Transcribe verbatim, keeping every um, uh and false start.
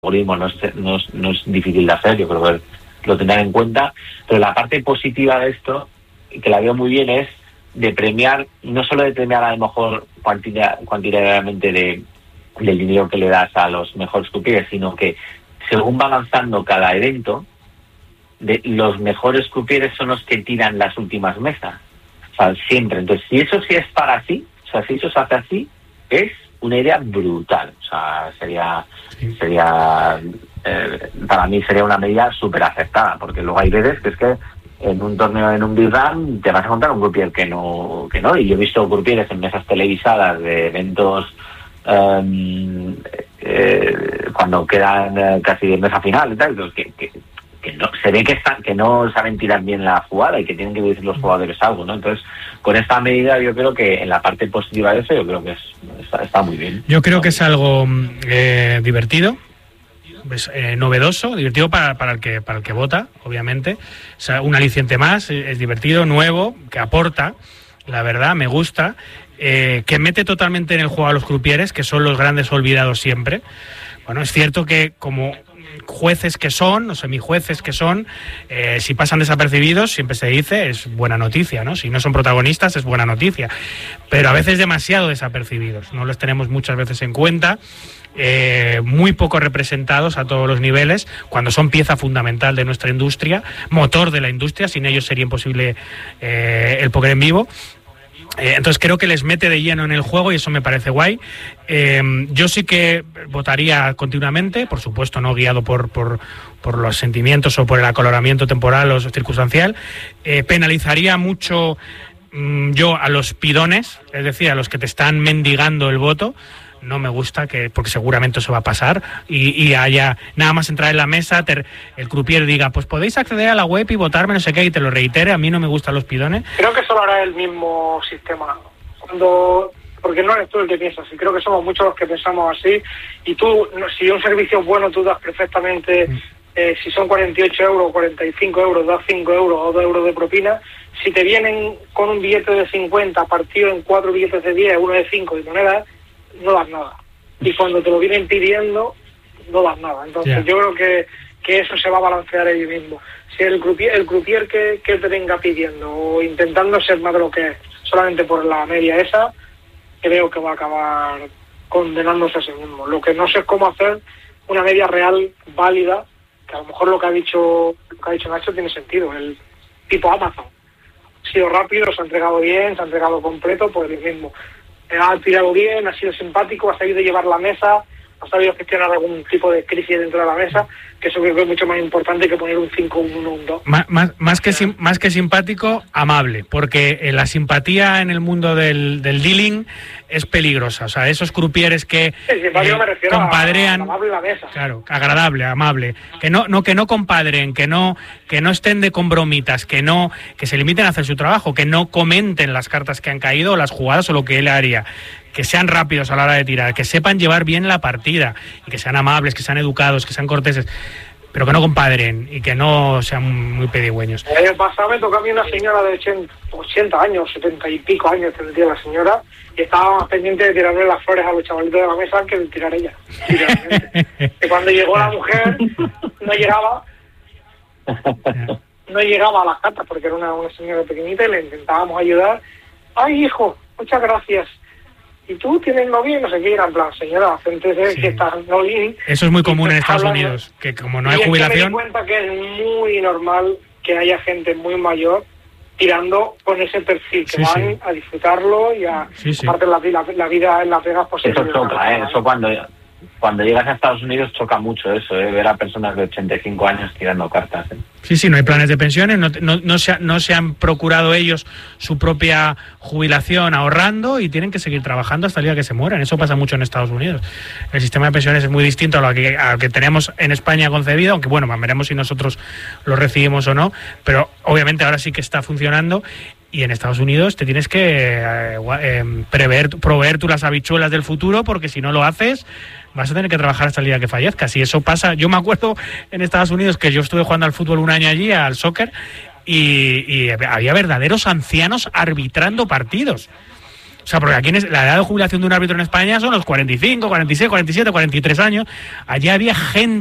algoritmo no es, no, es, no es difícil de hacer, yo creo que lo tendrán en cuenta, pero la parte positiva de esto, que la veo muy bien, es de premiar, no solo de premiar a lo mejor cuantita, cuantitativamente de, del dinero que le das a los mejores croupiers, sino que según va avanzando cada evento, de, los mejores croupiers son los que tiran las últimas mesas, o sea, siempre. Entonces, si eso sí es para así, o sea, si eso se hace así, es una idea brutal, o sea, sería sí. sería eh, para mí sería una medida súper aceptada, porque luego hay veces que es que en un torneo, en un Big Run, te vas a encontrar un croupier que no, que no, y yo he visto croupieres en mesas televisadas de eventos um, eh, cuando quedan eh, casi de mesa final y tal, que, que, que no, se ve que están, que no saben tirar bien la jugada y que tienen que decir los jugadores algo, ¿no? Entonces, con esta medida yo creo que en la parte positiva de eso, yo creo que es, está, está muy bien. Yo creo que es algo eh, divertido, es eh, novedoso, divertido para, para el que para el que vota, obviamente. O sea, un aliciente más, es divertido, nuevo, que aporta, la verdad, me gusta, eh, que mete totalmente en el juego a los croupieres, que son los grandes olvidados siempre. Bueno, es cierto que como jueces que son, o semijueces que son, eh, si pasan desapercibidos, siempre se dice, es buena noticia, ¿no? Si no son protagonistas, es buena noticia. Pero a veces demasiado desapercibidos, no los tenemos muchas veces en cuenta, eh, muy poco representados a todos los niveles, cuando son pieza fundamental de nuestra industria, motor de la industria, sin ellos sería imposible eh, el póker en vivo. Eh, entonces creo que les mete de lleno en el juego y eso me parece guay. Eh, yo sí que votaría continuamente, por supuesto no guiado por, por, por los sentimientos o por el acoloramiento temporal o circunstancial. Eh, penalizaría mucho mmm, yo a los pidones, es decir, a los que te están mendigando el voto. No me gusta, que porque seguramente eso va a pasar y, y haya nada más entrar en la mesa, ter, el croupier diga, pues podéis acceder a la web y votarme, no sé qué, y te lo reitere. A mí no me gustan los pidones. Creo que solo hará el mismo sistema, cuando porque no eres tú el que piensas, y creo que somos muchos los que pensamos así, y tú, si un servicio es bueno, tú das perfectamente, mm. eh, si son cuarenta y ocho euros, cuarenta y cinco euros, das cinco euros o dos euros de propina. Si te vienen con un billete de cincuenta partido en cuatro billetes de diez, uno de cinco y monedas, no das nada, y cuando te lo vienen pidiendo no das nada. Entonces yeah. yo creo que, que eso se va a balancear ellos mismos. Si el croupier, el croupier que, que te venga pidiendo o intentando ser más de lo que es solamente por la media esa, creo que va a acabar condenándose a sí mismo. Lo que no sé es cómo hacer una media real válida, que a lo mejor lo que ha dicho lo que ha dicho Nacho tiene sentido, el tipo Amazon. Ha sido rápido, se ha entregado bien, se ha entregado completo, pues el mismo. Ha tirado bien, ha sido simpático, ha sabido llevar la mesa, ha sabido gestionar algún tipo de crisis dentro de la mesa, que eso creo que es mucho más importante que poner un cinco, un uno, un dos. Más, más, más, que, sim, más que simpático, amable, porque eh, la simpatía en el mundo del, del dealing es peligrosa. O sea, esos croupieres que sí, eh, me refiero compadrean, a amable la mesa. Claro, agradable, amable, que no, no, que no compadren, que no, que no estén de con bromitas, que no, que se limiten a hacer su trabajo, que no comenten las cartas que han caído, o las jugadas o lo que él haría. Que sean rápidos a la hora de tirar, que sepan llevar bien la partida y que sean amables, que sean educados, que sean corteses, pero que no compadren y que no sean muy pedigüeños. El año pasado me tocó a mí una señora de ochenta años, setenta y pico años tendría la señora, y estaba más pendiente de tirarle las flores a los chavalitos de la mesa que de tirar ella. Y cuando llegó la mujer no llegaba no llegaba a las cartas porque era una, una señora pequeñita y le intentábamos ayudar. Ay, hijo, muchas gracias. Y tú tienes novia y no sé qué, era en plan, señora, gente sí. que está no bien. Eso es muy común en Estados Unidos, que como no hay jubilación... Y es que me di cuenta que es muy normal que haya gente muy mayor tirando con ese perfil, que sí, van sí. a disfrutarlo y a sí, sí. aparte la, la, la vida en Las Vegas posible. Eso choca, ¿eh? Eso cuando, cuando llegas a Estados Unidos choca mucho eso, ¿eh? Ver a personas de ochenta y cinco años tirando cartas, ¿eh? Sí, sí, no hay planes de pensiones, no, no, no, se, no se han procurado ellos su propia jubilación ahorrando y tienen que seguir trabajando hasta el día que se mueran. Eso pasa mucho en Estados Unidos. El sistema de pensiones es muy distinto a lo que, a lo que tenemos en España concebido, aunque bueno, veremos si nosotros lo recibimos o no, pero obviamente ahora sí que está funcionando. Y en Estados Unidos te tienes que eh, eh, prever, proveer tú las habichuelas del futuro, porque si no lo haces vas a tener que trabajar hasta el día que fallezcas. Y eso pasa. Yo me acuerdo en Estados Unidos que yo estuve jugando al fútbol un año allí, al soccer, y, y había verdaderos ancianos arbitrando partidos. O sea, porque aquí en la edad de jubilación de un árbitro en España son los cuarenta y cinco, cuarenta y seis, cuarenta y siete, cuarenta y tres años. Allí había gente